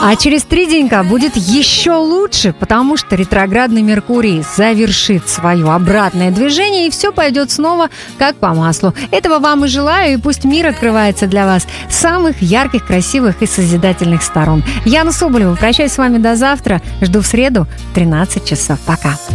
А через 3 денька будет еще лучше, потому что ретроградный Меркурий завершит свое обратное движение, и все пойдет снова как по маслу. Этого вам и желаю, и пусть мир открывается для вас с самых ярких, красивых и созидательных сторон. Яна Соболева, прощаюсь с вами до завтра. Жду в среду в 13 часов. Пока.